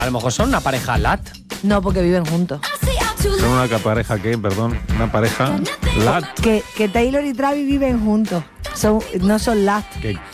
A lo mejor son una pareja lat. No, porque viven juntos. ¿Son una pareja qué? Perdón, una pareja lat. Que Taylor y Travis viven juntos. No son lat.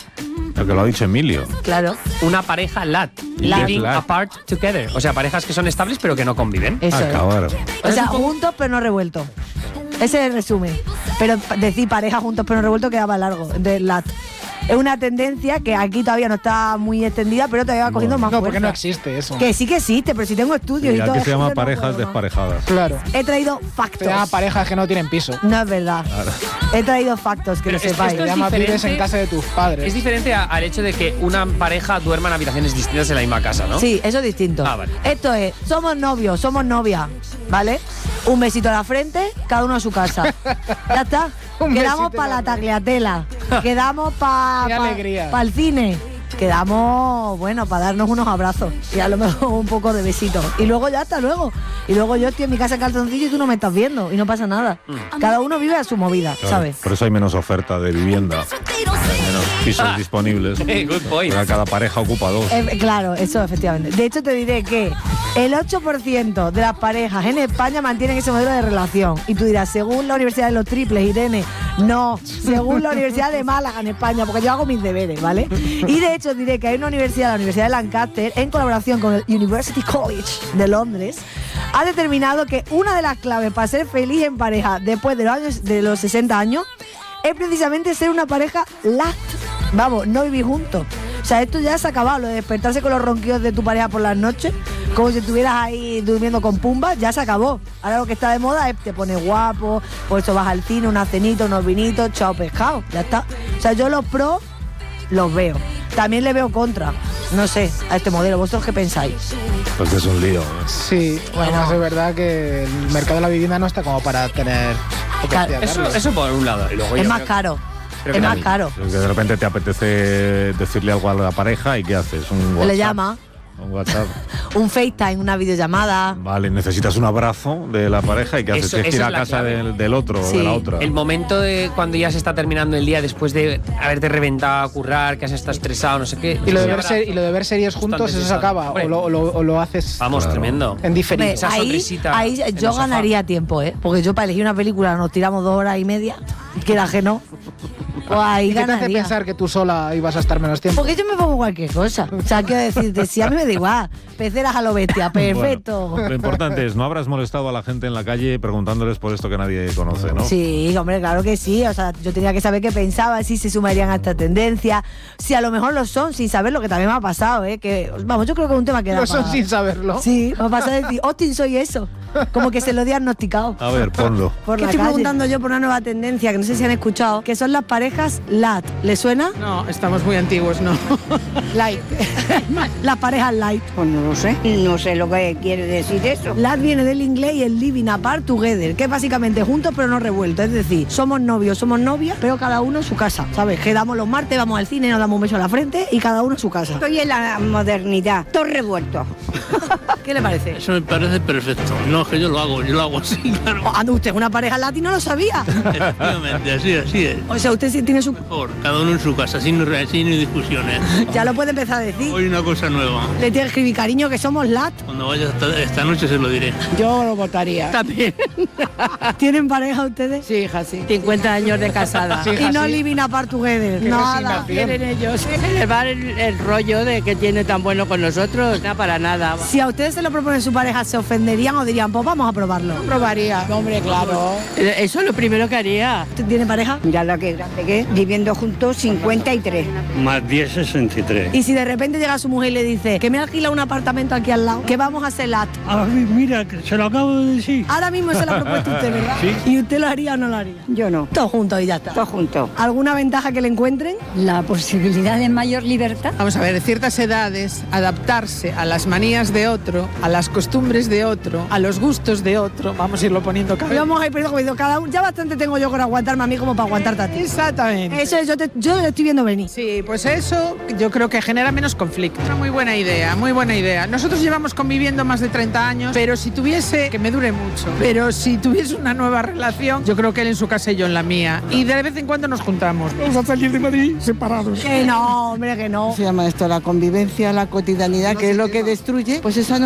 Lo que lo ha dicho Emilio. Claro. Una pareja lat. Living apart together. O sea, parejas que son estables pero que no conviven. Eso es. Claro. O sea, juntos pero no revueltos. Ese es el resumen. Pero decir pareja juntos pero no revueltos quedaba largo. De lat. Es una tendencia que aquí todavía no está muy extendida, pero todavía va cogiendo más fuerza. No, porque no existe eso. Que sí que existe, pero si tengo estudios y todo. Aquí se llama no parejas puedo, desparejadas. Claro. He traído factos. Se llama parejas que no tienen piso. No es verdad. Claro. He traído factos, que Pero lo sepáis. esto Se es llama vives diferente. en casa de tus padres. Es diferente al hecho de que una pareja duerma en habitaciones distintas en la misma casa, ¿no? Sí, eso es distinto. Ah, vale. Esto es, somos novios, somos novia, ¿vale? Un besito a la frente, cada uno a su casa. Ya está. Un Quedamos besito para en la la tagliatela. Quedamos Qué para alegría. el cine. Quedamos, bueno, para darnos unos abrazos y a lo mejor un poco de besitos. Y luego ya hasta luego. Y luego yo estoy en mi casa en calzoncillo y tú no me estás viendo y no pasa nada. Cada uno vive a su movida, Claro, ¿sabes? por eso hay menos oferta de vivienda. Hay menos pisos disponibles. Good point. Porque cada pareja ocupa dos. Claro, eso efectivamente. De hecho, te diré que el 8% de las parejas en España mantienen ese modelo de relación. Y tú dirás, según la Universidad de los Triples, Irene, no, según la Universidad de Málaga en España, porque yo hago mis deberes, ¿vale? Y de hecho diré que hay una universidad, la Universidad de Lancaster, en colaboración con el University College de Londres, ha determinado que una de las claves para ser feliz en pareja después de los 60 años es precisamente ser una pareja lat. Vamos, no vivir juntos. O sea, esto ya se ha acabado, lo de despertarse con los ronquidos de tu pareja por las noches, como si estuvieras ahí durmiendo con pumba, ya se acabó. Ahora lo que está de moda es te pones guapo, por eso vas al cine, una cenita, unos vinitos, chao pescado, ya está. O sea, yo los pros los veo. También le veo contra, no sé, a este modelo. ¿Vosotros qué pensáis? Pues es un lío. Sí, Bueno. además es verdad que el mercado de la vivienda no está como para tener... Claro, Eso por un lado. Y luego Es yo más creo- caro. creo Es que más también. caro. Que de repente te apetece decirle algo a la pareja y ¿qué haces? Un WhatsApp. Le llama, Un WhatsApp. un FaceTime, una videollamada. Vale, necesitas un abrazo de la pareja y ¿qué haces? Eso- Tienes que ir esa a es la casa clave. del otro o Sí. de la otra. El momento de cuando ya se está terminando el día después de haberte reventado a currar, que has estado estresado, no sé qué. Y lo, de ese ver abrazo. y lo de ver series juntos, Justo eso se antes de acaba. estar. O lo haces Vamos, Claro. tremendo. en diferido. Hombre, Esa ahí sonrisita yo en el sofá. ganaría tiempo, ¿eh? Porque yo para elegir una película nos tiramos 2 horas y media, quiera que no. Pues ahí ¿Y qué te hace ganaría. pensar que tú sola ibas a estar menos tiempo? Porque yo me pongo cualquier cosa. O sea, quiero decirte, si a mí me da igual, peceras a lo bestia, perfecto. Bueno, lo importante es, no habrás molestado a la gente en la calle preguntándoles por esto que nadie conoce, ¿no? Sí, hombre, claro que sí. O sea, yo tenía que saber qué pensaban, si se sumarían a esta tendencia, si a lo mejor lo son sin saber lo que también me ha pasado, ¿eh? Que, vamos, yo creo que es un tema que da No son para- sin saberlo. Sí, me ha pasado de decir, Austin, soy eso. Como que se lo he diagnosticado. A ver, ponlo. ¿Qué estoy preguntando yo por una nueva tendencia que no sé si han escuchado? Que son las parejas lat. ¿Les suena? No, estamos muy antiguos, no. Light. Las parejas light. Pues no lo sé. No sé lo que quiere decir eso. Lat viene del inglés y el living apart together, que es básicamente juntos pero no revueltos. Es decir, somos novios, somos novias, pero cada uno en su casa. ¿Sabes? Quedamos los martes, vamos al cine, nos damos un beso a la frente y cada uno en su casa. Estoy en la modernidad. Todo revuelto. ¿Qué le parece? Eso me parece perfecto. No, es que yo lo hago así, claro. Anda, usted es una pareja lat y no lo sabía. Efectivamente, así es. O sea, usted sí tiene su... Mejor, cada uno en su casa, sin discusiones. Ya lo puede empezar a decir. Hoy una cosa nueva. Le tiene que escribir, cariño, que somos lat. Cuando vaya esta noche se lo diré. Yo lo votaría. También. ¿Tienen pareja ustedes? Sí, hija, sí. 50 años de casada. Sí, Y hija, no sí. living apart together. Qué Nada. resignación. Quieren ellos elevar el rollo de que tiene tan bueno con nosotros. No, para nada. Si a ustedes se lo propone su pareja, ¿se ofenderían o dirían, pues vamos a probarlo? Probaría. Hombre, claro. Eso es lo primero que haría. ¿Usted tiene pareja? Ya lo que grande que es. Viviendo juntos 53. Más 10, 63. Y si de repente llega su mujer y le dice que me alquila un apartamento aquí al lado, que vamos a hacer lat. Mira, se lo acabo de decir. Ahora mismo se lo ha propuesto usted, ¿verdad? Sí. ¿Y usted lo haría o no lo haría? Yo no. Todos juntos y ya está. Todo junto. ¿Alguna ventaja que le encuentren? La posibilidad de mayor libertad. Vamos a ver, en ciertas edades, adaptarse a las manías de otro, a las costumbres de otro, a los gustos de otro. Vamos a irlo poniendo cada vez. Vamos a ir perdiendo cada uno. Ya bastante tengo yo con aguantarme a mí como para aguantarte a ti. Exactamente. Eso es, yo lo estoy viendo venir. Sí, pues eso yo creo que genera menos conflicto. Una muy buena idea, muy buena idea. Nosotros llevamos conviviendo más de 30 años, pero si tuviese, que me dure mucho, pero si tuviese una nueva relación, yo creo que él en su casa y yo en la mía. Y de vez en cuando nos juntamos. Vamos a salir de Madrid separados. Que no, hombre, que no. Se llama esto la convivencia, la cotidianidad, que es lo que destruye, pues esa no